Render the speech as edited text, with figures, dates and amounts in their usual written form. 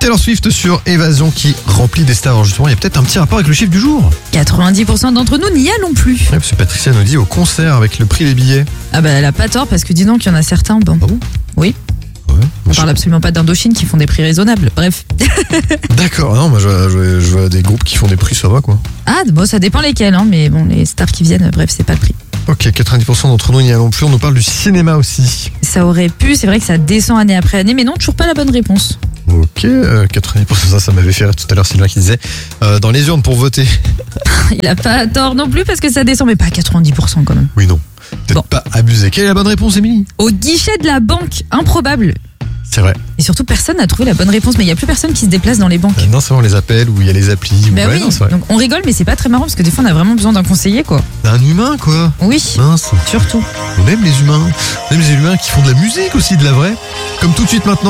Taylor Swift sur Évasion qui remplit des stars. Alors justement, il y a peut-être un petit rapport avec le chiffre du jour. 90% d'entre nous n'y allons plus. Ouais, parce que Patricia nous dit au concert avec le prix des billets. Ah bah elle a pas tort parce que dis donc il y en a certains, bon. Ah bon? Oui. Ouais. On parle absolument pas d'Indochine qui font des prix raisonnables. Bref. D'accord, non, moi je vois des groupes qui font des prix, ça va quoi. Ah bon, ça dépend lesquels, hein, mais bon, les stars qui viennent, bref, c'est pas le prip. Ok, 90% d'entre nous n'y allons plus. On nous parle du cinéma aussi. Ça aurait pu, c'est vrai que ça descend année après année, mais non, toujours pas la bonne réponse. Ok, 90%, ça m'avait fait rire tout à l'heure Sylvain qui disait dans les urnes pour voter. Il a pas tort non plus parce que ça descend, mais pas à 90% quand même. Oui, non. Peut-être Bon. pas abusé. Quelle est la bonne réponse, Émilie? Au guichet de la banque, improbable. C'est vrai. Et surtout, personne n'a trouvé la bonne réponse, mais il y a plus personne qui se déplace dans les banques. Non, c'est vraiment les appels où il y a les applis. Ben Ouais, oui, non, c'est vrai. donc on rigole, mais c'est pas très marrant parce que des fois on a vraiment besoin d'un conseiller, quoi. Un humain, quoi. Oui, Mince. surtout. On aime les humains. On aime les humains qui font de la musique aussi, de la vraie. Comme tout de suite maintenant.